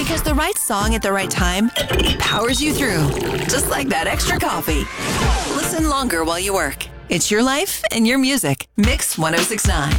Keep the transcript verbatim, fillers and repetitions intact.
Because the right song at the right time powers you through, just like that extra coffee. Listen longer while you work. It's your life and your music. Mix ten sixty-nine.